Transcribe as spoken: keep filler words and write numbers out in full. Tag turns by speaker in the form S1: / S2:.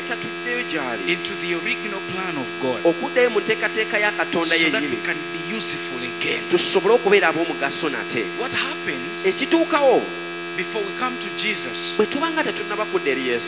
S1: aleeta tuddeyo gy'ali
S2: into the original plan of God,
S1: okuddayo mu nteekateeka ya Katonda
S2: so that we
S1: yennyini
S2: can be useful again.
S1: tusobole okubeera ab'omugaso nate.
S2: What happens
S1: Ekituukawo
S2: before we come to Jesus
S1: bwe tuba nga tetunnaba kudda eri Yesu